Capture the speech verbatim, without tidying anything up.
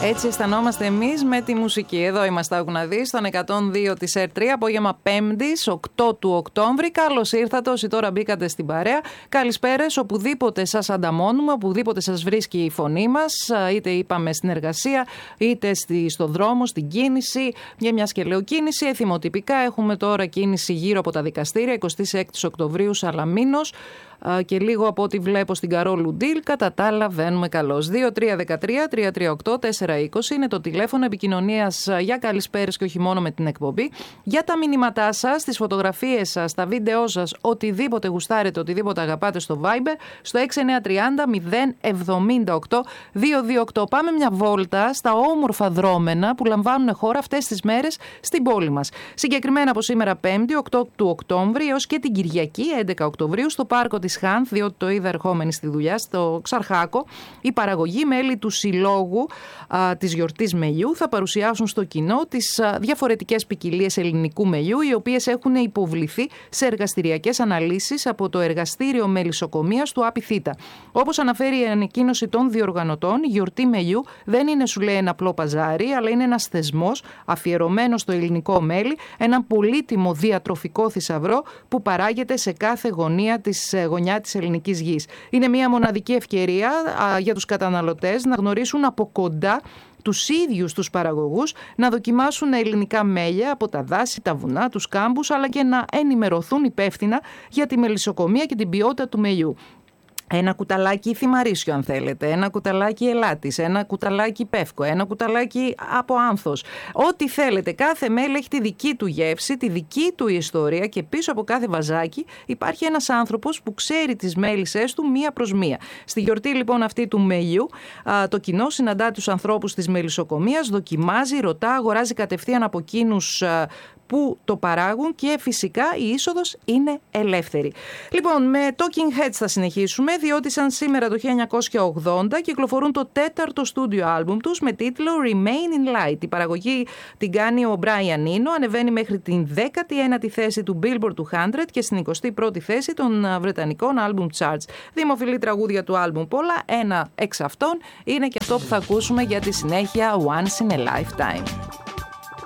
Έτσι αισθανόμαστε εμείς με τη μουσική. Εδώ είμαστε, άκου να δεις, στον εκατόν δύο της ΕΡ τρία, απόγευμα Πέμπτης, οκτώ του Οκτώβρη. Καλώς ήρθατε όσοι τώρα μπήκατε στην παρέα. Καλησπέρες, οπουδήποτε σας ανταμώνουμε, οπουδήποτε σας βρίσκει η φωνή μας, είτε είπαμε στην εργασία, είτε στη, στο δρόμο, στην κίνηση. Για μια και λέω κίνηση, εθιμοτυπικά έχουμε τώρα κίνηση γύρω από τα δικαστήρια, εικοστή έκτη Οκτωβρίου Σαλαμίνος. Και λίγο από ό,τι βλέπω στην Καρόλου Ντίλ, κατά τα άλλα βαίνουμε καλώς. δύο τρία ένα τρία τρία τρία οκτώ τέσσερα είκοσι είναι το τηλέφωνο επικοινωνίας για καλησπέρες και όχι μόνο με την εκπομπή. Για τα μηνύματά σας, τις φωτογραφίες σας, τα βίντεό σας, οτιδήποτε γουστάρετε, οτιδήποτε αγαπάτε στο Viber, στο έξι εννιά τρία μηδέν μηδέν εβδομήντα οκτώ διακόσια είκοσι οκτώ. Πάμε μια βόλτα στα όμορφα δρόμενα που λαμβάνουν χώρα αυτές τις μέρες στην πόλη μας. Συγκεκριμένα από σήμερα Πέμπτη, οκτώ του Οκτώβρη, έως και την Κυριακή, έντεκα Οκτωβρίου, στο πάρκο της Χάνθ, διότι το είδα ερχόμενη στη δουλειά, στο Ξαρχάκο, η παραγωγή μέλη του Συλλόγου α, της Γιορτής Μελιού θα παρουσιάσουν στο κοινό τις α, διαφορετικές ποικιλίες ελληνικού μελιού, οι οποίες έχουν υποβληθεί σε εργαστηριακές αναλύσεις από το Εργαστήριο Μελισσοκομείας του ΑΠΙΘΙΤΑ. Όπως αναφέρει η ανακοίνωση των διοργανωτών, η Γιορτή Μελιού δεν είναι, σου λέει, ένα απλό παζάρι, αλλά είναι ένας θεσμός αφιερωμένος στο ελληνικό μέλι, ένα πολύτιμο διατροφικό θησαυρό που παράγεται σε κάθε γωνία της γωνιά της ελληνικής γης. Είναι μια μοναδική ευκαιρία α, για τους καταναλωτές να γνωρίσουν από κοντά τους ίδιους τους παραγωγούς, να δοκιμάσουν ελληνικά μέλια από τα δάση, τα βουνά, τους κάμπους, αλλά και να ενημερωθούν υπεύθυνα για τη μελισσοκομεία και την ποιότητα του μελιού. Ένα κουταλάκι θυμαρίσιο αν θέλετε, ένα κουταλάκι ελάτης, ένα κουταλάκι πεύκο, ένα κουταλάκι από άνθος. Ό,τι θέλετε, κάθε μέλι έχει τη δική του γεύση, τη δική του ιστορία και πίσω από κάθε βαζάκι υπάρχει ένας άνθρωπος που ξέρει τις μέλισσές του μία προς μία. Στη γιορτή λοιπόν αυτή του μελιού, το κοινό συναντά τους ανθρώπους της μελισσοκομείας, δοκιμάζει, ρωτά, αγοράζει κατευθείαν από εκείνους που το παράγουν και φυσικά η είσοδος είναι ελεύθερη. Λοιπόν, με Talking Heads θα συνεχίσουμε, διότι σαν σήμερα το χίλια εννιακόσια ογδόντα κυκλοφορούν το τέταρτο στούντιο άλμπουμ τους με τίτλο Remain in Light. Η παραγωγή την κάνει ο Brian Eno, ανεβαίνει μέχρι την δέκατη ένατη θέση του Billboard εκατό και στην εικοστή πρώτη θέση των βρετανικών album charts. Δημοφιλή τραγούδια του άλμπουμ πολλά, ένα εξ αυτών είναι και αυτό που θα ακούσουμε για τη συνέχεια, Once in a Lifetime.